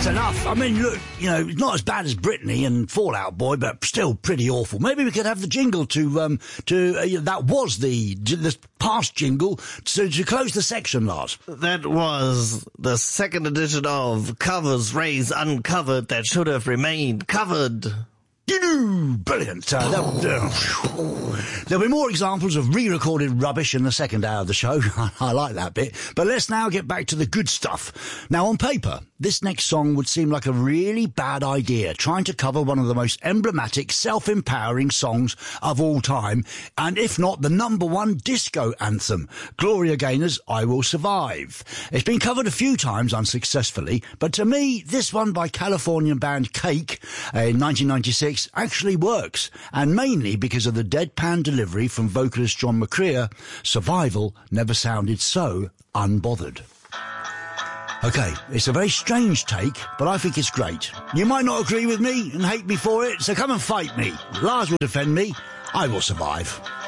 That's enough. I mean, look, you know, it's not as bad as Britney and Fall Out Boy, but still pretty awful. Maybe we could have the jingle that was the past jingle to close the section, Lars. That was the second edition of Covers Raised Uncovered that should have remained covered. Brilliant. There'll be more examples of re-recorded rubbish in the second hour of the show. I like that bit. But let's now get back to the good stuff. Now, on paper, this next song would seem like a really bad idea, trying to cover one of the most emblematic, self-empowering songs of all time, and if not, the #1 disco anthem, Gloria Gaynor's I Will Survive. It's been covered a few times unsuccessfully, but to me, this one by Californian band Cake in 1996 actually works, and mainly because of the deadpan delivery from vocalist John McCrea. Survival never sounded so unbothered. Okay, it's a very strange take, but I think it's great. You might not agree with me and hate me for it, so come and fight me. Lars will defend me. I will survive.